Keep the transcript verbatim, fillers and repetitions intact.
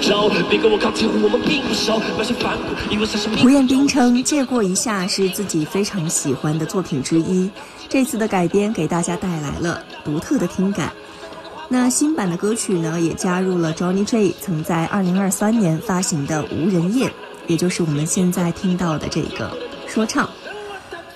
胡彦斌称，借过一下是自己非常喜欢的作品之一，这次的改编给大家带来了独特的听感。那新版的歌曲呢，也加入了 Johnny J 曾在二零二三年发行的《无人宴》，也就是我们现在听到的这个说唱。